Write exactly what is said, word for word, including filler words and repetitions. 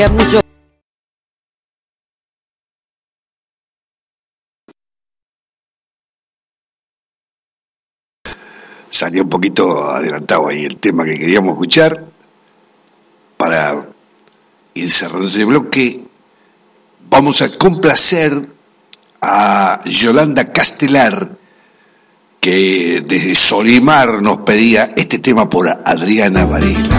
mucho. Salió un poquito adelantado ahí el tema que queríamos escuchar. Para ir cerrando este bloque, vamos a complacer a Yolanda Castelar, que desde Solimar nos pedía este tema por Adriana Varela.